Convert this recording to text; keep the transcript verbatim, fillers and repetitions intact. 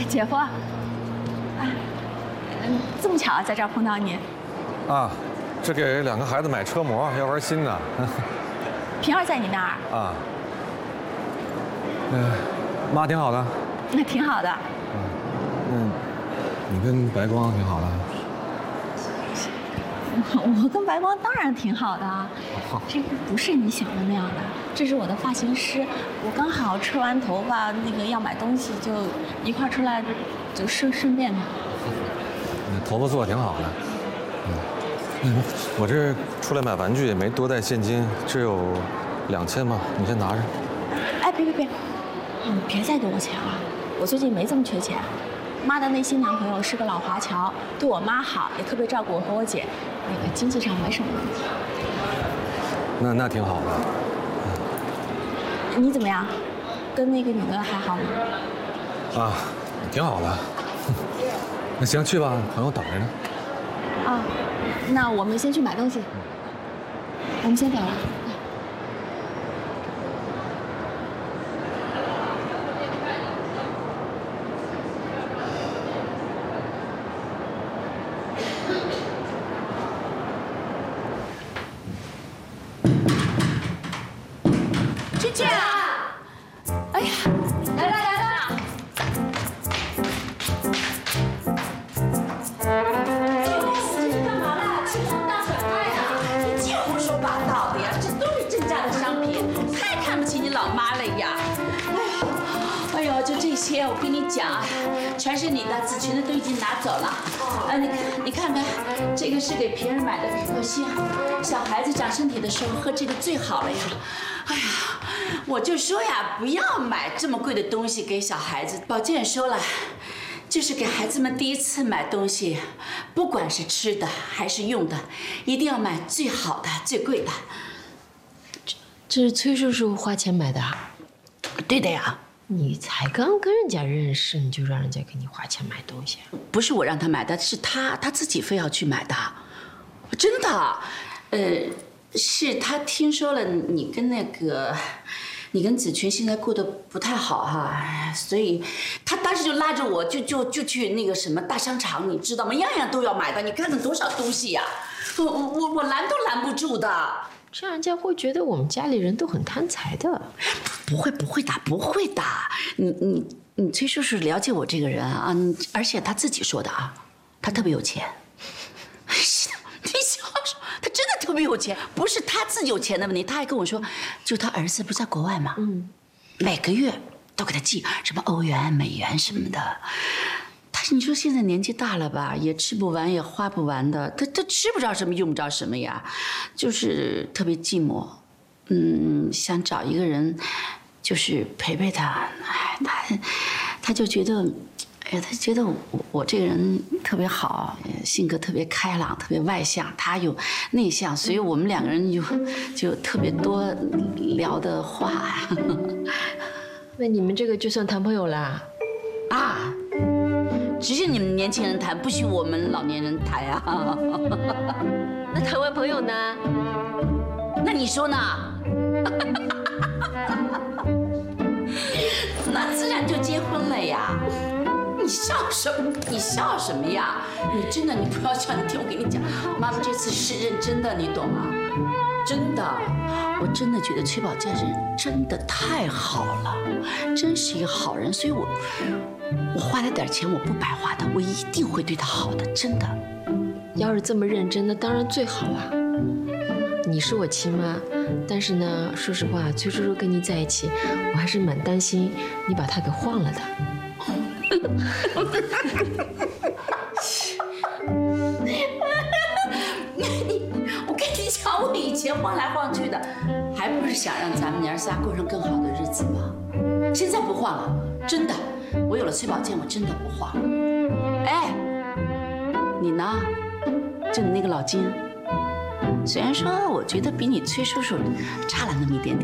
姐夫，啊，嗯，这么巧在这儿碰到你。 啊，这给两个孩子买车模，要玩新的。 平儿在你那儿啊。嗯、呃，妈挺好的。 那挺好的。 嗯，那你跟白光挺好的。 我跟白光当然挺好的啊，这个不是你想的那样的。这是我的发型师，我刚好吹完头发，那个要买东西，就一块出来，就顺顺便的。 你头发做的挺好的。嗯，我这出来买玩具也没多带现金，只有两千吧，你先拿着。 哎，别别别，你别再给我钱了，我最近没这么缺钱。妈的那新男朋友是个老华侨，对我妈好，也特别照顾我和我姐，那个经济上没什么问题。 那那挺好的。 嗯、你怎么样？跟那个女的还好吗？ 啊，挺好的。那行，去吧，朋友等着呢。 啊，那我们先去买东西。我们先走了。 君君啊！哎呀，来了来了！你干嘛啦？吃这么大款待呀？你净胡说八道的呀！这都是正价的商品，太看不起你老妈了呀！哎呦，哎呦，就这些，我跟你讲啊，全是你的，子群的都已经拿走了。啊，你你看看，这个是给平儿买的皮克星，小孩子长身体的时候喝这个最好了呀。哎呀，我就说呀，不要买这么贵的东西给小孩子。保健说了，就是给孩子们第一次买东西，不管是吃的还是用的，一定要买最好的、最贵的。 这这是崔叔叔花钱买的啊？ 对的呀。 你才刚跟人家认识，你就让人家给你花钱买东西？ 不是我让他买的，是他他自己非要去买的，真的。呃。是他听说了你跟那个，你跟子群现在过得不太好哈，所以他当时就拉着我就就就去那个什么大商场，你知道吗？样样都要买的，你看看多少东西呀，我我我拦都拦不住的。 这样人家会觉得我们家里人都很贪财的。 不会不会的不会的，你你你崔叔叔了解我这个人啊，而且他自己说的啊，他特别有钱。你笑什么？他真的特别有钱，不是他自己有钱的问题。他还跟我说，就他儿子不在国外嘛，嗯，每个月都给他寄什么欧元、美元什么的。他你说现在年纪大了吧，也吃不完，也花不完的。他他吃不着什么，用不着什么呀，就是特别寂寞。嗯，想找一个人，就是陪陪他。哎，他他就觉得。哎呀，他觉得我我这个人特别好，性格特别开朗，特别外向，他又内向，所以我们两个人就就特别多聊的话。 那你们这个就算谈朋友啦？ 啊，只许你们年轻人谈，不许我们老年人谈呀。 那谈完朋友呢？ 那你说呢？那自然就结婚了呀。你笑什么？你笑什么呀？你真的，你不要笑，你听我跟你讲，妈妈这次是认真的，你懂吗？真的，我真的觉得崔宝剑人真的太好了，真是一个好人，所以我我花了点钱，我不白花的，我一定会对他好的，真的。 要是这么认真，那当然最好啊。你是我亲妈，但是呢，说实话，崔叔叔跟你在一起，我还是蛮担心你把他给晃了的。 你，我跟你讲，我以前晃来晃去的，还不是想让咱们娘仨过上更好的日子吗？现在不晃了，真的，我有了崔宝剑，我真的不晃了。哎，你呢？就你那个老金，虽然说我觉得比你崔叔叔差了那么一点点。